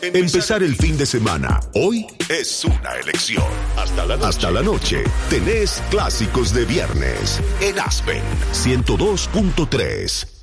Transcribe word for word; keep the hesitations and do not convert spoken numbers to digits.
Empezar el fin de semana hoy es una elección. Hasta la noche. Hasta la noche tenés clásicos de viernes en Aspen ciento dos punto tres.